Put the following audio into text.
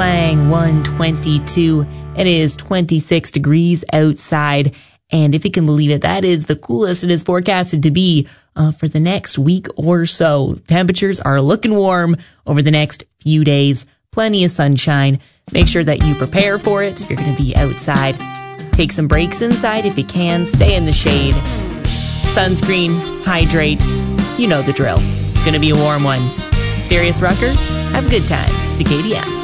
Lang 122. It is 26 degrees outside. And if you can believe it, that is the coolest it is forecasted to be for the next week or so. Temperatures are looking warm over the next few days. Plenty of sunshine. Make sure that you prepare for it if you're going to be outside. Take some breaks inside if you can. Stay in the shade. Sunscreen, hydrate. You know the drill. It's going to be a warm one. Darius Rucker, have a good time. CKDM.